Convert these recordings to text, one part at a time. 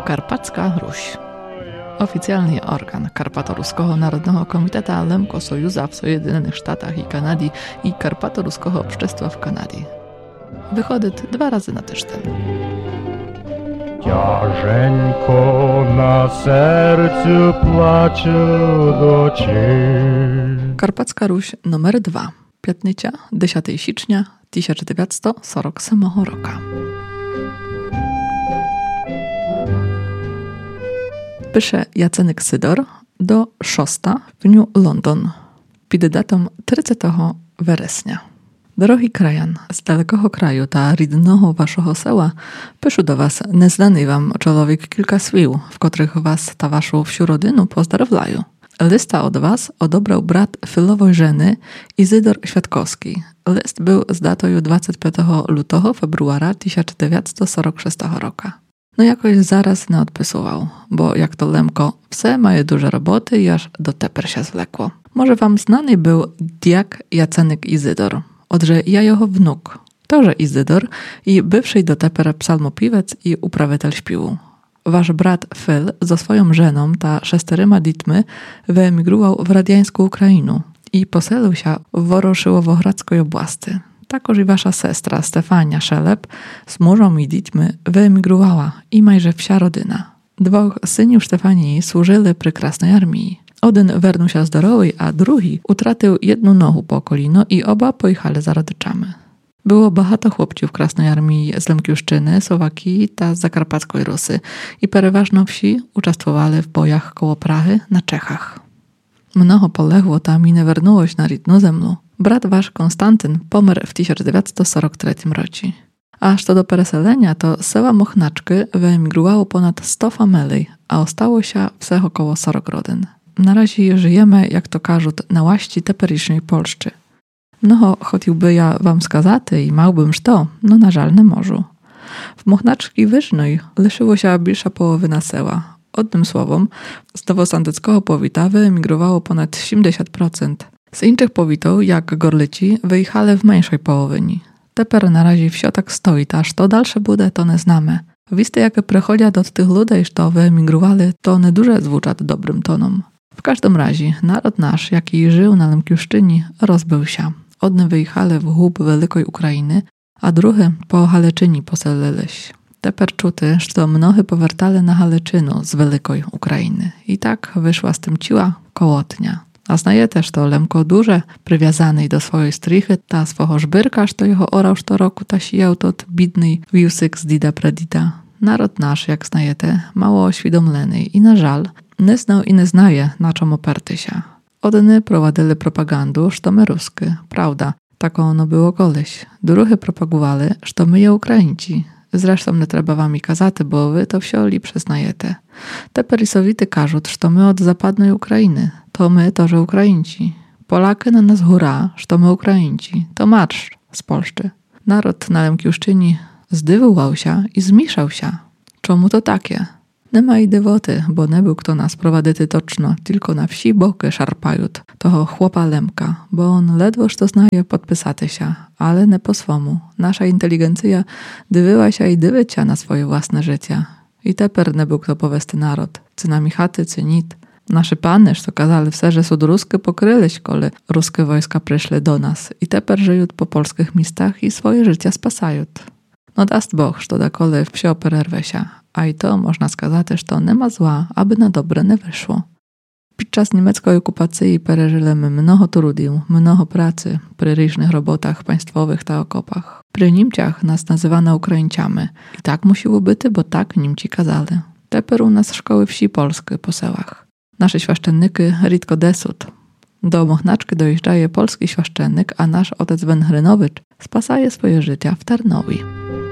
Karpacka Ruś. Oficjalny organ Karpato-Ruskiego Narodnego Komiteta Lemko Sojuza w Sojedynionych Sztatach i Kanadii i Karpato-Ruskiego Общества w Kanadii. Wychodzi 2 razy na tydzień. Ciężko na sercu płacze do Ciebie. Karpacka Ruś numer 2. Piatnicя 10 січня 1947 roku. Pisze Jacenek Sydor do Szosta w New London pід datą 30 вересня. Drogi krajan, z dalekiego kraju ta rідного waszego sela, piszę do was neznany wam człowiek kilka słów, w których was ta waszą wsiu rodynu pozdrawlają. Lista od was odebrał brat Filowej żeny Izydor Świadkowski. List był z datą 25 lutego februara 1946 roku. No jakoś zaraz nie odpisywał, bo jak to Lemko, wse mają duże roboty i aż do teper się zwlekło. Może wam znany był diak Jacenek Izydor, odże ja jego wnuk. Toże Izydor i bywszy do teper psalmopiwec i uprawitel śpiewu. Wasz brat Phil ze swoją żoną, ta 6 dziećmi, wyemigrował w radiańską Ukrainę i poselił się w Woroszyłowo-Hradzkiej oblasti. Takoż i wasza sestra Stefania Szelep z mężem i dziećmi wyemigrowała i majże wsia rodyna. 2 synów Stefanii służyli przy Krasnej Armii. Jeden wernął się zdrowy, a drugi utracił jedną nogę po kolino i oba pojechali za rodyczami. Było багато chłopców w Krasnej Armii z Lemkiuszczyny, Słowakii ta z Zakarpackiej Rusy i przeważnie wsi uczestniczyli w bojach koło Prahy na Czechach. Mnoho poległo tam i nie wernęło się na rідну землю. Brat wasz Konstantyn pomarł w 1943 roku. Aż to do pereselenia to z sela Mochnaczki wyemigrowało ponad 100 familii, a ostało się wsech około 40 rodzin. Na razie żyjemy, jak to każą, na łaści teperycznej Polszczy. Mnoho chotiłby ja wam skazaty i małbym to, no na żal nie możu. W Mochnaczki Wyżnej leszyło się bliższa połowyna sela. Odnym słowom, z nowosandyckiego powita wyemigrowało ponad 70%. Z innych powitów, jak Gorlici, wyjechali w mniejszej połowyni. Teper na razie wsio tak stoi, aż to dalsze bude to nie znamy. Wisty, jakie prechodzia do tych ludzi, co wyemigrowali, to nie duże zwuczat dobrym tonom. W każdym razie, naród nasz, jaki żył na Lemkiuszczyni, rozbył się. Odny wyjechali w głąb Wielkiej Ukrainy, a drugi po Haleczyni poseliliś. Teper czuty, że mnohy powertali na Haleczynu z Wielkiej Ukrainy. I tak wyszła z tym ciła kołotnia. A znaje też to Lemko duże, przywiązany do swojej strychy, ta swojego żbyrka, że jego orał co roku ta sijał tot bidny wiusyk z dida predida. Naród nasz, jak znajete, mało oświadomiony i na żal, nie znał i nie znaje, na czym oparty się. Odny prowadzili propagandu, że my ruskie, prawda, taką ono było koleś. Druhy propagowali, że my je Ukraińci. Zresztą nie trzeba wami kazaty, bo wy to wsio lepsze znajete. Te perisowity każą, że my od zapadnej Ukrainy, to my to, że Ukraińci. Polaky na nas hura, że my Ukraińci, to marsz z Polszczy. Naród na Lemkiuszczyni zdywował się i zmieszał się. Czemu to takie? Nie ma i dywoty, bo nie był kto nas prowadyty toczno, tylko na wsi boky szarpają toho chłopa Lemka, bo on ledwoż to znaje podpisaty się, ale nie po swomu. Nasza inteligencja dywyła się i dywycia na swoje własne życie. I teper nie był kto powesty naród, cy nami chaty, cy nit. Naszy pany, co kazali wse, że sud ruskie pokryli, kole ruskie wojska przyszły do nas i teper żyją po polskich miastach i swoje życia spasają. No dast Boh, że da kole w wsio pererwę się. A i to można skazać, że to nie ma zła, aby na dobre nie wyszło. Podczas niemieckiej okupacji przeżyliśmy mnoho trudił, mnoho pracy przy różnych robotach państwowych ta okopach. Przy Niemciach nas nazywano Ukraińcami. I tak musiło być, bo tak Niemci kazali. Teper u nas szkoły wsi polskie po selach. Nasze świaszczennyki ridko desut. Do Mochnaczki dojeżdżaje polski świaszczennik, a nasz otec Wenhrynowicz spasaje swoje życia w Tarnowie.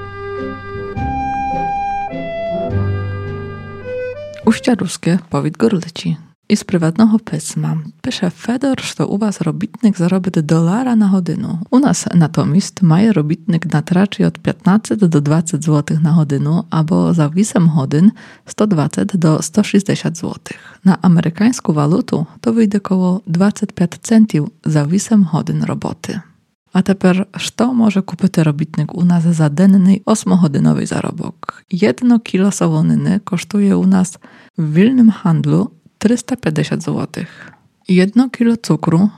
Uścia ruskie powid Gorlici. I z prywatnego pisma pisze Fedor, że u was robitnik zarobi $1 na godzinę. U nas natomiast maje robitnik na traczy od 15 do 20 zł na godzinę, albo za 8 godzin 120 do 160 zł. Na amerykańską walutę to wyjdzie około 25 centów za 8 godzin roboty. A teper, što może kupiti robitnik u nas za denny 8-godzinowy zarobok? 1 kilo sałoniny kosztuje u nas w wilnym handlu 350 zł. 1 kilo cukru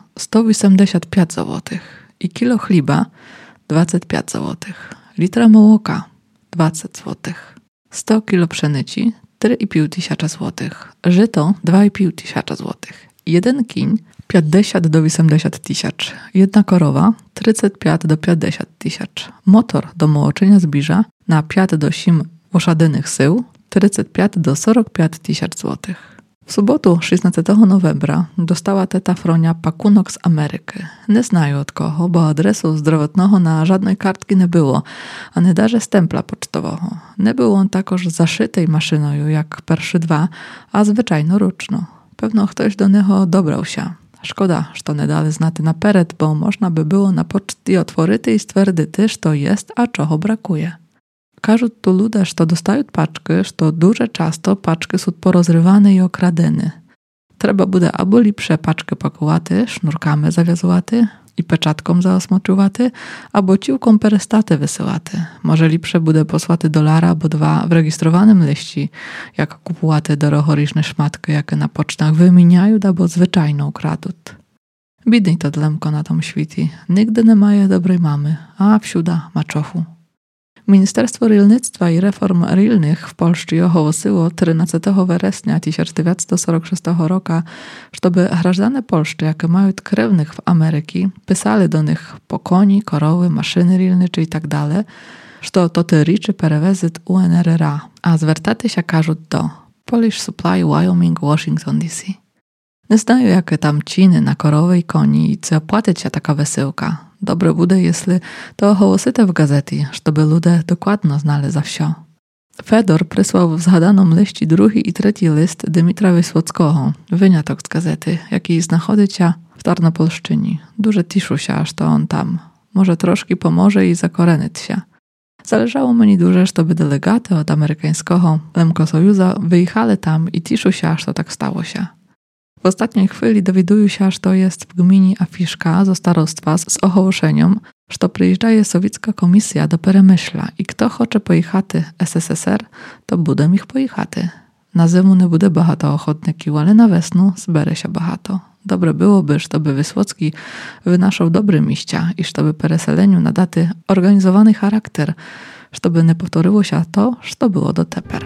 185 zł. I kilo chleba 25 zł. Litra mołoka 20 zł. 100 kilo pszenicy 3,5 tysiąca zł. Żyto 2,5 tysiąca zł. 1 kiń 50 do 80 tysięcy. 1 korowa 35 do 50 tysięcy. Motor do mołoczenia zbiża na 5 do 7 łoszadnych sył 35 do 45 tysięcy złotych. W sobotu 16 novembra dostała teta Fronia pakunok z Ameryki. Nie znają od kogo, bo adresu zdrowotnego na żadnej kartki nie było, a nie darze stempla pocztowego. Nie był on takoż zaszytej maszyną jak pierwszy dwa, a zwyczajno ruczno. Pewno ktoś do niego dobrał się. Szkoda, że nie dali znaty napered, bo można by było na poczty otworzyty i stwierdzity, co jest, a czego brakuje. Każą tu ludzie, że dostają paczki, że duże często paczki są porozrywane i okradene. Trzeba bude albo lepsze paczki pakowaty, sznurkami zawiązywaty i peczatką zaosmoczywaty, albo ciłką perestaty wysyłaty. Może lepsze bude posłaty $1 albo 2 w rejestrowanym liści, jak kupowaty dorochoriczne szmatki, jakie na pocztach wymieniają, albo zwyczajno ukradł. Bidniej to dlemko na tom świeci. Nigdy nie maje dobrej mamy, a wsiuda maczochu. Ministerstwo Rolnictwa i Reform Rolnych w Polsce ogłosiło 13 września 1946 roku, żeby grażdane Polsce, jakie mają krewnych w Ameryki, pisali do nich po koni, korowy, maszyny rolnicze i tak dalej, że to te rzeczy perewezit UNRRA, a zwiertaty się każą do Polish Supply, Wyoming, Washington DC. Nie znają, jakie tam ciny na korowej koni i co opłacić się taka wysyłka. Dobre bude, jeśli to ogłosite w gazety, żeby ludzie dokładno znali za wsio. Fedor przysłał w zgadaną liści drugi i trzeci list Dymitra Wysłockiego, wyniatok z gazety, jaki znachodzi się w Tarnopolszczyni. Duże tiszu się, aż to on tam. Może troszkę pomoże i zakorenyt się. Zależało mnie duże, żeby delegaty od amerykańskiego Lemkosojuza wyjechali tam i tiszu się, aż to tak stało się. W ostatniej chwili dowiadują się, że to jest w gminie afiszka ze starostwa z ogłoszeniem, że przyjeżdża sowiecka komisja do Peremyśla i kto chce pojechaty SSSR, to bude ich pojechaty. Na zimu nie bude bahato ochotników, ale na wiosnu zbere się bahato. Dobre byłoby, żeby Wysłocki wynaszał dobre miścia i żeby pereseleniu nadaty organizowany charakter, żeby nie powtórzyło się to, co było do teper.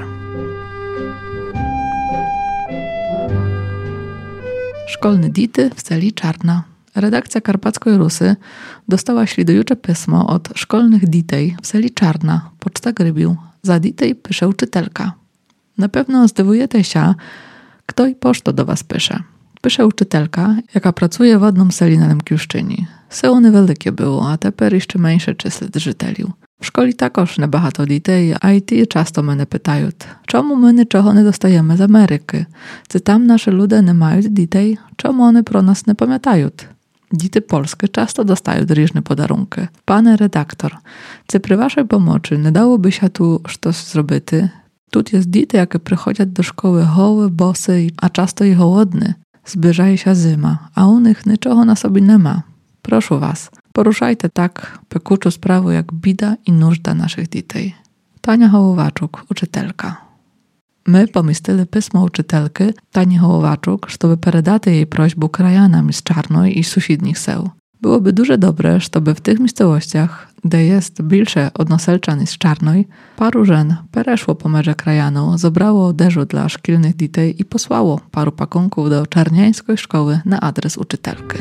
Szkolne dity w celi Czarna. Redakcja Karpackiej Rusy dostała śledujące pismo od szkolnych ditej w celi Czarna, Poczta Grybił. Za ditej pisze uczytelka. Na pewno zdziwujecie się, kto i poczto do was pisze. Pisze uczytelka, jaka pracuje w jednym celi na Lemkiuszczyni. Sełony wielkie było, a teper jeszcze mniejsze czysle drzytelił. W szkoli takoż nebahato ditej, a i ty często mnie pytają, czemu my niczego nie dostajemy z Ameryki? Czy tam nasze ludzie nie mają ditej? Czemu one pro nas nie pamiętają? Dity polskie często dostają różne podarunki. Panie redaktor, czy przy waszej pomocy nie dałoby się tu coś zrobić? Tu jest dity, jakie przychodzą do szkoły gołe, bosy, a często i głodne. Zbliżaje się zima, a u nich niczego na sobie nie ma. Proszę was, poruszajcie tak pekuczu sprawę jak bida i nużda naszych ditej. Tania Hołowaczuk, uczytelka. My pomistili pismo uczytelki Tani Hołowaczuk, żeby peredaty jej prośbę krajanam z Czarnej i sąsiednich seł. Byłoby duże dobre, żeby w tych miejscowościach, gdzie jest bliższe od Noselczan z Czarnej, paru żen pereszło po merze krajanu, zebrało oderzu dla szkilnych ditej i posłało paru pakunków do czarniańskiej szkoły na adres uczytelki.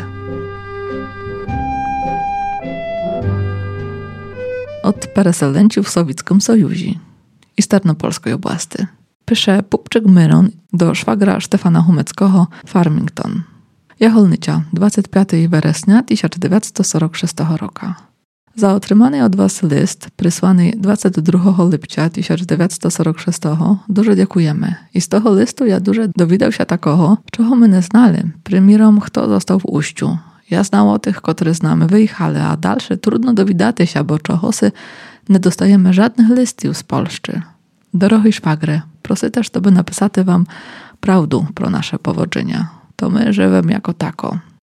Od pereselentów w Sowieckim Sojuzie i z Tarnopolskiej oblasti. Pisze Pupczyk Myron do szwagra Stefana Humeckiego Farmington. Jacholnycia, 25 września 1946 roku. Za otrzymany od was list, przysłany 22 lipca 1946, dużo dziękujemy. I z tego listu ja dużo dowiedział się takiego, czego my nie znali. Primierom, kto został w Uściu. Ja znał o tych, którzy znamy, wyjechali, a dalsze trudno dowiadać się, bo czehosy nie dostajemy żadnych listów z Polski. Drogi szwagry, proszę też, żeby napisać wam prawdę pro nasze powodzenia. To my żyjemy jako tako.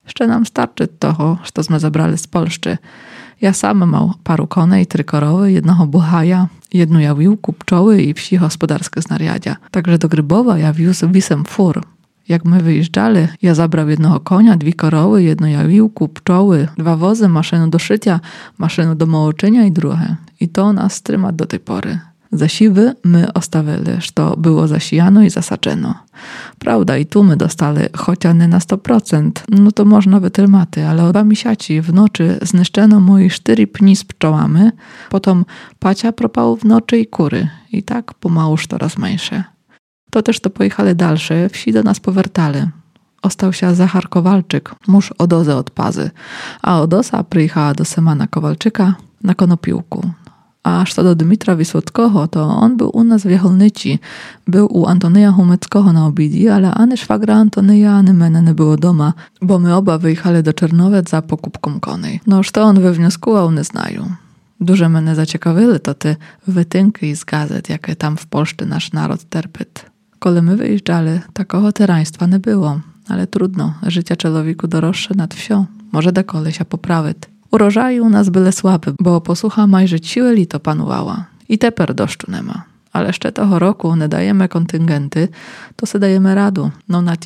Ще nam starczy toho, što sme zabrali z Polszczy. Ja sam mał paru konej, 3 korowy, 1 buchaja, 1 jawiłku, pczoły i wsi gospodarskie znariadzia. Także do Grybowa ja wiózł 8 fur. Jak my wyjeżdżali, ja zabrał 1 konia, 2 korowy, 1 jawiłku, pczoły, 2 wozy, maszynę do szycia, maszynę do mołoczenia i drugie. I to nas trzyma do tej pory. Zasiwy my ostawili, što było zasijano i zasaczeno. Prawda, i tu my dostali, chociaż nie na 100%, no to można wytrzymaty, ale 2 miesiące w nocy zniszczeno moi 4 pni z pczołami, potem pacia propał w nocy i kury. I tak pomału coraz mniejsze. To też to pojechali dalsze, wsi do nas powracali. Ostał się Zachar Kowalczyk, mąż Odozę od Pazy, a Odosa przyjechała do Semana Kowalczyka na konopiłku. A co do Dmitra Wisłockiego, to on był u nas w Jacholnyci, był u Antonyja Humeckiego na obidi, ale ani szwagra Antonyja, ani mene nie było doma, bo my oba wyjechali do Czernowec za pokupką konej. No, co on wywnioskował, nie znają. Duże mnie zaciekawili to te wytynki z gazet, jakie tam w Polsce nasz naród terpyt. Kole my wyjeżdżali, takiego teraństwa nie było, ale trudno, życia człowieku doroższe nad wsią, może do kolesia poprawić. Urożaj u nas byle słaby, bo posłucha majże ciłe lito panowała. I teper deszczu nie ma. Ale jeszcze toho roku nie dajemy kontyngenty, to se dajemy radu. No na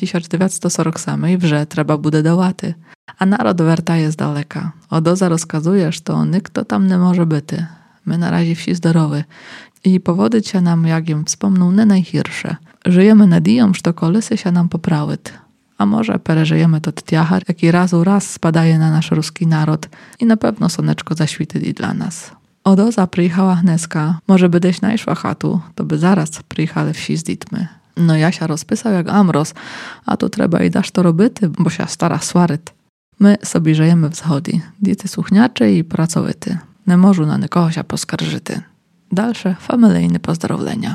1947 wrze trzeba bude dałaty. A naród werta jest daleka. Odoza rozkazujesz, to nikt tam nie może byty. My na razie wsi zdrowy. I powody się nam, jak im wspomnął, nie najchirsze. Żyjemy nadzieją, że kolesy się nam poprawić. A może pereżyjemy to tiachar, jaki raz spadaje na nasz ruski naród i na pewno słoneczko zaświtili dla nas. Odoza przyjechała Hneska, może by deś najszła chatu, to by zaraz przyjechali wsi z ditmy. No Jasia rozpisał jak Amros, a tu trzeba i dasz to robyty, bo się stara swaryt. My sobie żyjemy w zachodzi, dity słuchniacze i pracowity. Nie możu na nikogo się poskarżyty. Dalsze familijne pozdrowienia.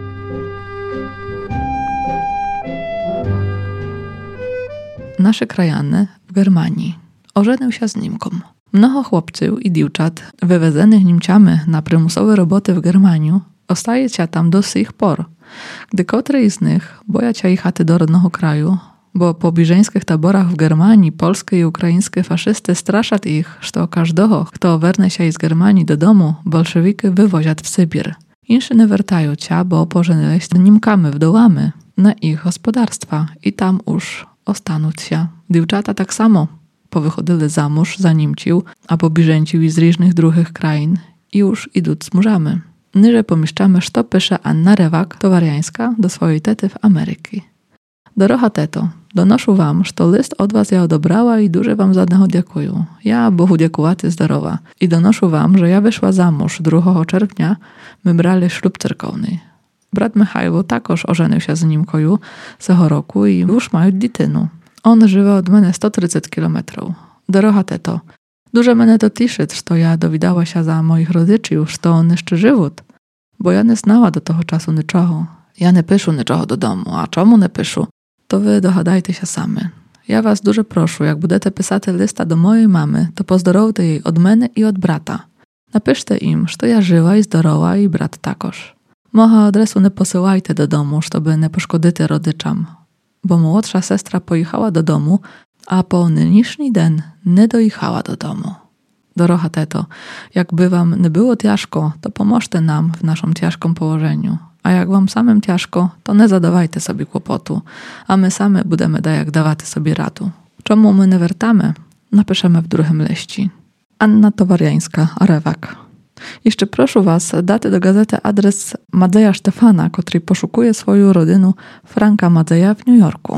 Nasze krajany w Germanii. Ożenił się z Niemką. Mnoho chłopców i dziewczat wywezenych Niemcami na przymusowe roboty w Germaniu ostaje się tam do sich por. Gdy kotry z nich boja się jechać do rodnego kraju, bo po bliżeńskich taborach w Germanii polskie i ukraińskie faszysty straszat ich, że każdego, kto werne się z Germanii do domu, bolszewiki wywoziat w Sybir. Inszy nie wertają się, bo pożenili się Niemkami w dołamy na ich gospodarstwa i tam już ostanąć się. Dziewczata tak samo powychodzili za mąż, za Niemcił, a po bliżeńcił z różnych druhych krain i już idąc z murzami. Niżej pomieszczamy, co pisze Anna Rewak, towarjańska, do swojej tety w Ameryki. Dorocha teto, donoszę wam, że list od was ja odebrała i duże wam za niego dziękuję. Ja Bohu dziękułaty zdrowa. I donoszę wam, że ja wyszła za mąż 2 czerwca, my brali ślub cerkowny. Brat Michał takoż ożenił się z Niemkoju tego roku i już mają dzitynu. On żyje od mnie 130 kilometrów. Dorocha teto, duże mnie to tiszyć, że ja dowiedziała się za moich rodziców, że on jeszcze żywot, bo ja nie znała do tego czasu niczego. Ja nie piszę niczego do domu, a czemu nie piszę? To wy dochadajcie się sami. Ja was dużo proszę, jak budete pisać lista do mojej mamy, to pozdrowte jej od mnie i od brata. Napiszcie im, że ja żywa i zdrowa i brat takoż. Mocha adresu nie posyłajcie do domu, żeby nie poszkodyte rodzyczam, bo młodsza sestra pojechała do domu, a po nynішній den nie dojechała do domu. Dorocha teto, jakby wam nie było ciężko, to pomóżcie nam w naszym ciężkim położeniu. A jak wam samym ciężko, to nie zadawajcie sobie kłopotu, a my same budemy jak dawać sobie radu. Czemu my nie wertamy? Napiszemy w drugim liści. Anna Towarjańska, Rewak. Jeszcze proszę was, dać do gazety adres Madzeja Stefana, który poszukuje swoją rodzinę Franka Madzeja w New Yorku.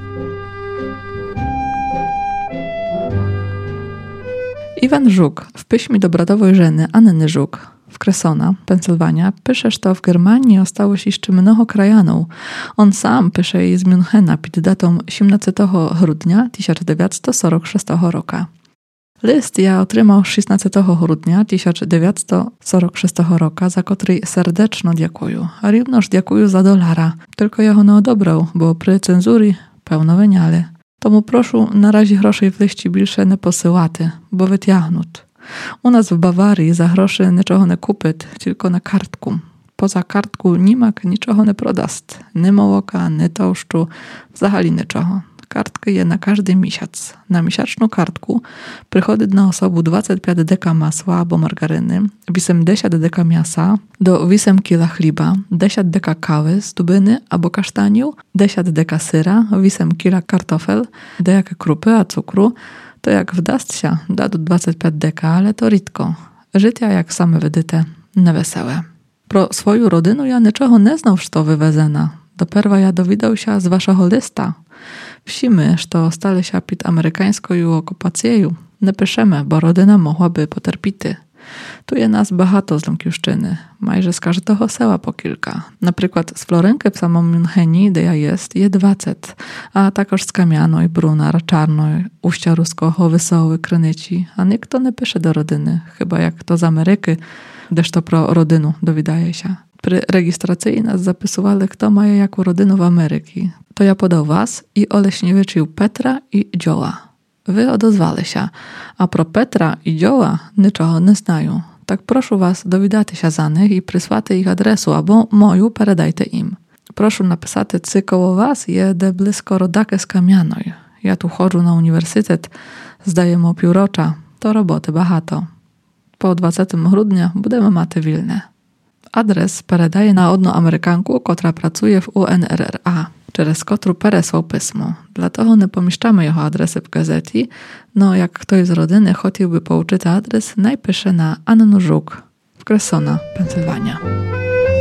Iwan Żuk w piśmie do bratowej żeny Anny Żuk w Cresona, Pensylwania, pisze, że w Germanii ostało się jeszcze mnoho krajanów. On sam pisze jej z Münchena pod datą 17 grudnia 1946 roku. List ja otrzymał 16 grudnia 1946 roku, za który serdecznie dziękuję. A również dziękuję za $1, tylko ja go nie odebrał, bo przy cenzury pełno wyniale. Tomu proszę na razie groszy w liści bільше nie posyłaty, bo wytiagnut. U nas w Bawarii za groszy niczego nie kupić, tylko na kartku. Poza kartku nimak niczego nie prodast. Ni mołoka, ni tłuszczu, w zahali niczego. Kartki je na každý mісяць. На місячну картку приходить на особу 25 deka masła або margaryny, 80 deka mięsa, do 8 kg chlіба, 10 deka kawy z tubyny або kasztaniu, 10 deka syra, 8 kg kartofel, деякі крупи, a cukru, to jak wdasться, dadu 25 deka, ale to рідко. Життя, як саме видите, невеселе. Про свою родину я нічого не знав, що вивезена. Dopiero ja dowiedział się z waszego lista. Wsimy, że stali się pod amerykańską okupacją. Nie piszemy, bo rodzina mogłaby poterpity. Tu je nas bahato z Ląkiuszczyny. Majże z każdego sela po kilka. Na przykład z Florynki w samym Müncheni, gdzie ja je 20. A takoż z Kamianej, Brunar, Czarnej, Uścia Ruskoho, Wesoły, Krynyci. A nikt nie pisze do rodziny. Chyba jak to z Ameryki, gdyż to pro rodynu dowidaje się. Przy rejestracji nas zapisywali, kto ma jaką rodzinę w Ameryki. To ja podał was i oleśniewiczył Petra i Dzioła. Wy odezwali się, a pro Petra i Dzioła niczego nie znają. Tak proszę was dowiadać się za nich i przysłać ich adresu, albo moją peredajcie im. Proszę napisać, czy koło was jedzie blisko rodakę z Kamianej. Ja tu chodzę na uniwersytet, zdaję mu półrocza, to roboty bahato. Po 20 grudnia będziemy maty wilne. Adres peredaje na одну Amerykanku, która pracuje w UNRRA, через котру переслав pismo. Dlatego nie pomieszczamy jego adresy w gazecie, no jak ktoś z rodziny chciałby pouczyć adres, najpisze na Annu Żuk w Cressona, Pensylwania.